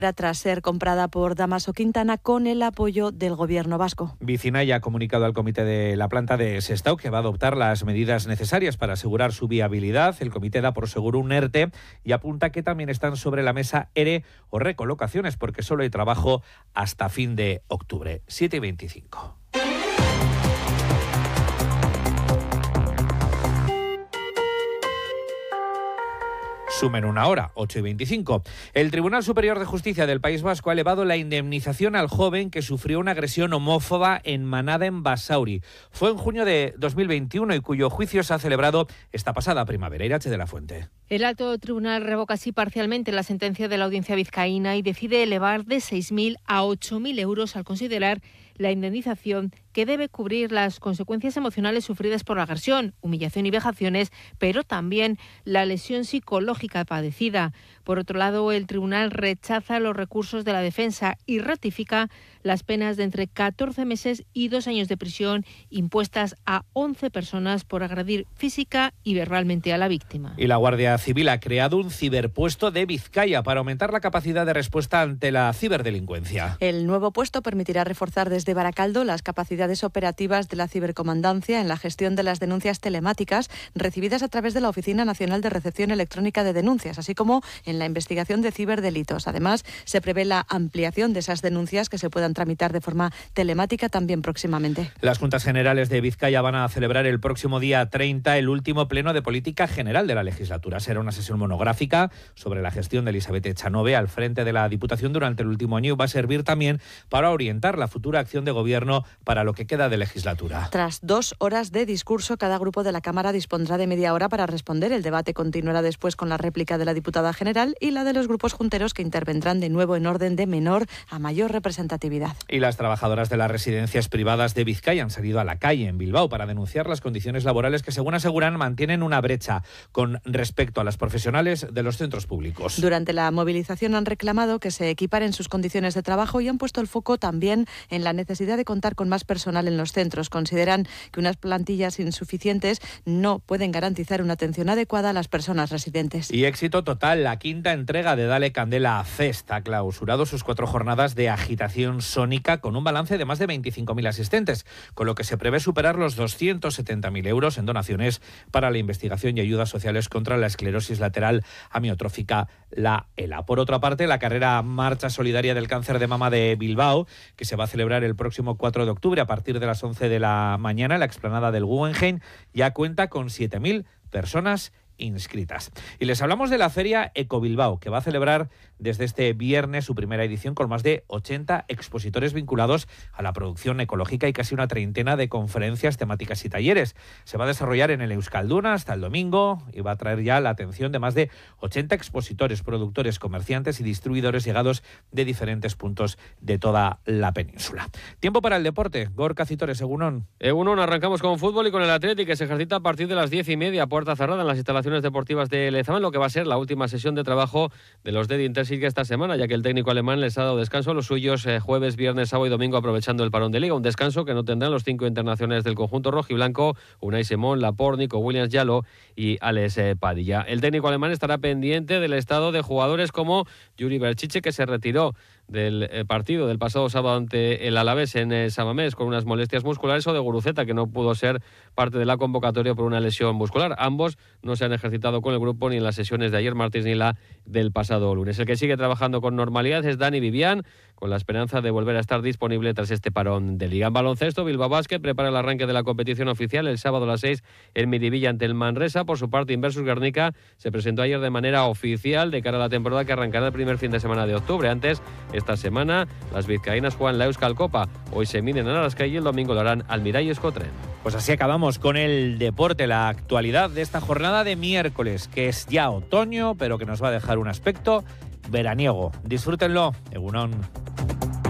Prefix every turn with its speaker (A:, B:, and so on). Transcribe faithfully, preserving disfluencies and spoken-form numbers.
A: tras ser comprada por Dámaso Quintana con el apoyo del Gobierno vasco.
B: Vicinay ha comunicado al comité de la planta de Sestao que va a adoptar las medidas necesarias para asegurar su viabilidad. El comité da por seguro un ERTE y apunta que también están sobre la mesa ERE o recolocaciones porque solo hay trabajo hasta fin de octubre. siete y veinticinco. Sumen una hora, ocho y veinticinco. El Tribunal Superior de Justicia del País Vasco ha elevado la indemnización al joven que sufrió una agresión homófoba en Manada, en Basauri. Fue en junio de dos mil veintiuno y cuyo juicio se ha celebrado esta pasada primavera. Irache de la Fuente.
C: El alto tribunal revoca así parcialmente la sentencia de la audiencia vizcaína y decide elevar de seis mil a ocho mil euros al considerar la indemnización que debe cubrir las consecuencias emocionales sufridas por la agresión, humillación y vejaciones, pero también la lesión psicológica padecida. Por otro lado, el tribunal rechaza los recursos de la defensa y ratifica las penas de entre catorce meses y dos años de prisión impuestas a once personas por agredir física y verbalmente a la víctima.
B: Y la Guardia Civil ha creado un ciberpuesto de Vizcaya para aumentar la capacidad de respuesta ante la ciberdelincuencia.
A: El nuevo puesto permitirá reforzar desde Baracaldo las capacidades operativas de la cibercomandancia en la gestión de las denuncias telemáticas recibidas a través de la Oficina Nacional de Recepción Electrónica de Denuncias, así como en la investigación de ciberdelitos. Además, se prevé la ampliación de esas denuncias que se puedan tramitar de forma telemática también próximamente.
B: Las Juntas Generales de Vizcaya van a celebrar el próximo día treinta el último pleno de política general de la legislatura. Será una sesión monográfica sobre la gestión de Elisabet Echanove al frente de la Diputación durante el último año y va a servir también para orientar la futura acción de gobierno para lo que queda de legislatura.
A: Tras dos horas de discurso, cada grupo de la Cámara dispondrá de media hora para responder. El debate continuará después con la réplica de la diputada general y la de los grupos junteros que intervendrán de nuevo en orden de menor a mayor representatividad.
B: Y las trabajadoras de las residencias privadas de Vizcaya han salido a la calle en Bilbao para denunciar las condiciones laborales que, según aseguran, mantienen una brecha con respecto a las profesionales de los centros públicos.
A: Durante la movilización han reclamado que se equiparen sus condiciones de trabajo y han puesto el foco también en la necesidad de contar con más personal en los centros. Consideran que unas plantillas insuficientes no pueden garantizar una atención adecuada a las personas residentes.
B: Y éxito total, la quinta entrega de Dale Candela Fest ha clausurado sus cuatro jornadas de agitación sónica con un balance de más de veinticinco mil asistentes, con lo que se prevé superar los doscientos setenta mil euros en donaciones para la investigación y ayudas sociales contra la esclerosis lateral amiotrófica, la ELA. Por otra parte, la carrera Marcha Solidaria del Cáncer de Mama de Bilbao, que se va a celebrar el próximo cuatro de octubre a partir de las once de la mañana en la explanada del Guggenheim, ya cuenta con siete mil personas inscritas. Y les hablamos de la Feria Ecobilbao, que va a celebrar desde este viernes su primera edición con más de ochenta expositores vinculados a la producción ecológica y casi una treintena de conferencias temáticas y talleres. Se va a desarrollar en el Euskalduna hasta el domingo y va a traer ya la atención de más de ochenta expositores, productores, comerciantes y distribuidores llegados de diferentes puntos de toda la península. Tiempo para el deporte. Gorka Citores, Egunon.
D: Egunon, arrancamos con fútbol y con el Athletic, que se ejercita a partir de las diez y media, puerta cerrada en las instalaciones deportivas de Lezama, lo que va a ser la última sesión de trabajo de los de Intersigue esta semana, ya que el técnico alemán les ha dado descanso a los suyos eh, jueves, viernes, sábado y domingo, aprovechando el parón de liga, un descanso que no tendrán los cinco internacionales del conjunto rojiblanco, Unai Simón, Laporte, Nico Williams, Yalo y Alex eh, Padilla. El técnico alemán estará pendiente del estado de jugadores como Yuri Berchiche, que se retiró del eh, partido del pasado sábado ante el Alavés en eh, Samamés con unas molestias musculares, o de Guruceta, que no pudo ser parte de la convocatoria por una lesión muscular. Ambos no se han ejercitado con el grupo ni en las sesiones de ayer martes ni la del pasado lunes. El que sigue trabajando con normalidad es Dani Vivian, con la esperanza de volver a estar disponible tras este parón de liga. En baloncesto, Bilbao Basket prepara el arranque de la competición oficial el sábado a las seis en Miribilla ante el Manresa. Por su parte, Inversus Guernica se presentó ayer de manera oficial de cara a la temporada que arrancará el primer fin de semana de octubre. Antes, esta semana, las vizcaínas juegan la Euskal Copa. Hoy se miden en Arasca y el domingo lo harán al Mirai Escotren.
B: Pues así acabamos con el deporte, la actualidad de esta jornada de miércoles, que es ya otoño, pero que nos va a dejar un aspecto veraniego. Disfrútenlo. Egunon.